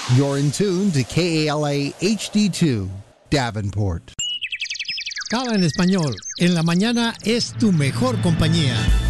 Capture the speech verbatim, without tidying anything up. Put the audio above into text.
You're in tune to K A L A H D two, Davenport. Cava en español. En la mañana es tu mejor compañía.